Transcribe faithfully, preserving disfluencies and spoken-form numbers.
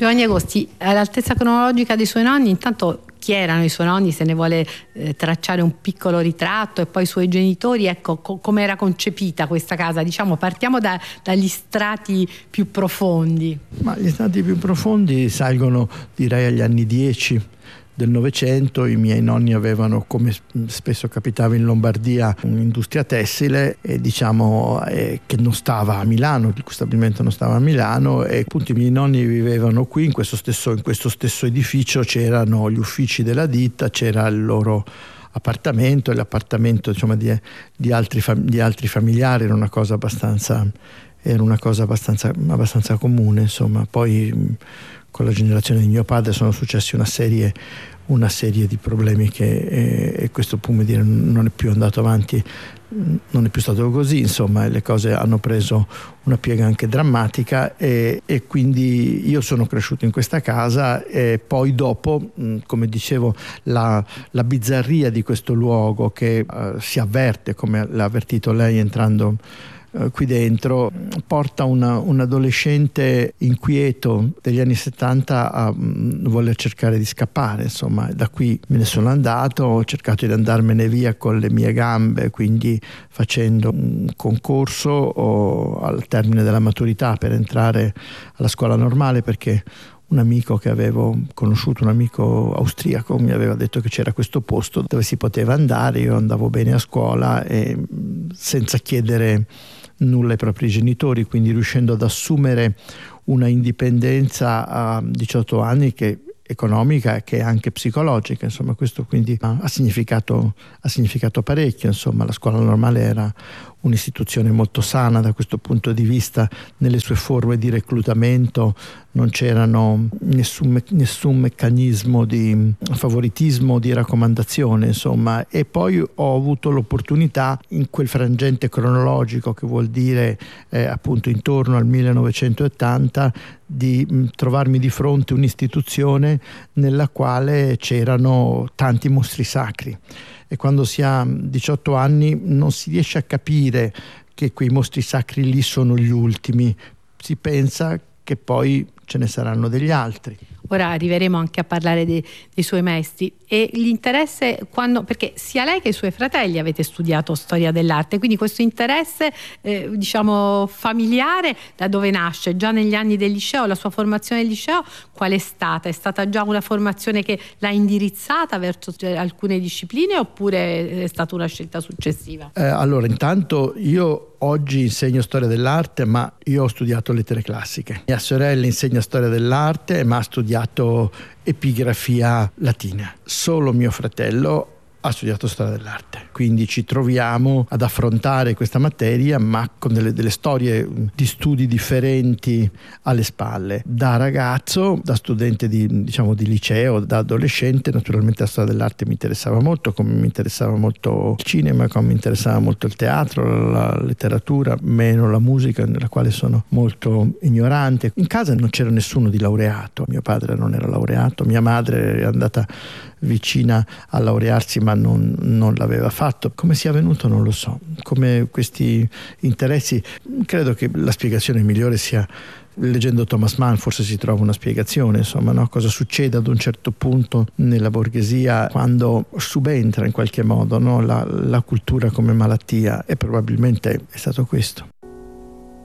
Giovanni Agosti, all'altezza cronologica dei suoi nonni, intanto chi erano i suoi nonni, se ne vuole eh, tracciare un piccolo ritratto, e poi i suoi genitori, ecco co- come era concepita questa casa, diciamo partiamo da, dagli strati più profondi. Ma gli strati più profondi salgono direi agli anni dieci del Novecento. I miei nonni avevano, come spesso capitava in Lombardia, un'industria tessile e diciamo eh, che non stava a Milano, il cui stabilimento non stava a Milano, e appunto i miei nonni vivevano qui in questo stesso, in questo stesso edificio. C'erano gli uffici della ditta, c'era il loro appartamento e l'appartamento insomma di, di, altri, fam- di altri familiari. Era una cosa abbastanza era una cosa abbastanza, abbastanza comune, insomma. Poi con la generazione di mio padre sono successi una serie una serie di problemi che eh, e questo come dire non è più andato avanti, non è più stato così, insomma le cose hanno preso una piega anche drammatica, e, e quindi io sono cresciuto in questa casa. E poi dopo, come dicevo, la, la bizzarria di questo luogo che uh, si avverte, come l'ha avvertito lei entrando qui dentro, porta una, un adolescente inquieto degli anni settanta a mh, voler cercare di scappare. Insomma, da qui me ne sono andato, ho cercato di andarmene via con le mie gambe, quindi facendo un concorso o, al termine della maturità, per entrare alla scuola normale, perché un amico che avevo conosciuto, un amico austriaco, mi aveva detto che c'era questo posto dove si poteva andare. Io andavo bene a scuola e senza chiedere nulla ai propri genitori, quindi riuscendo ad assumere una indipendenza a diciotto anni che economica e che è anche psicologica, insomma questo quindi ha significato, ha significato parecchio. Insomma la scuola normale era un'istituzione molto sana da questo punto di vista. Nelle sue forme di reclutamento non c'erano nessun, me- nessun meccanismo di favoritismo, di raccomandazione, insomma. E poi ho avuto l'opportunità, in quel frangente cronologico che vuol dire eh, appunto intorno al millenovecentottanta, di mh, trovarmi di fronte un'istituzione nella quale c'erano tanti mostri sacri. E quando si ha diciotto anni non si riesce a capire che quei mostri sacri lì sono gli ultimi, si pensa che poi ce ne saranno degli altri. Ora arriveremo anche a parlare dei, dei suoi maestri e l'interesse, quando, perché sia lei che i suoi fratelli avete studiato storia dell'arte, quindi questo interesse eh, diciamo familiare da dove nasce? Già negli anni del liceo, la sua formazione del liceo qual è stata? È stata già una formazione che l'ha indirizzata verso alcune discipline oppure è stata una scelta successiva? Eh, allora intanto io oggi insegno storia dell'arte, ma io ho studiato lettere classiche. Mia sorella insegna storia dell'arte ma ha studiato epigrafia latina. Solo mio fratello ha studiato storia dell'arte, quindi ci troviamo ad affrontare questa materia ma con delle, delle storie di studi differenti alle spalle. Da ragazzo, da studente di, diciamo, di liceo, da adolescente, naturalmente la storia dell'arte mi interessava molto, come mi interessava molto il cinema, come mi interessava molto il teatro, la letteratura, meno la musica, nella quale sono molto ignorante. In casa non c'era nessuno di laureato, mio padre non era laureato, mia madre è andata vicina a laurearsi ma non, non l'aveva fatto. Come sia avvenuto non lo so, come questi interessi, credo che la spiegazione migliore sia, leggendo Thomas Mann forse si trova una spiegazione, insomma, no? Cosa succede ad un certo punto nella borghesia quando subentra in qualche modo, no? la, la cultura come malattia, e probabilmente è stato questo.